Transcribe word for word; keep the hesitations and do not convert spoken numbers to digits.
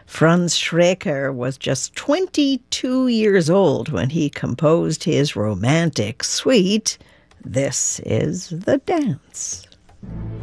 Franz Schreker was just twenty-two years old when he composed his romantic suite. This is The Dance.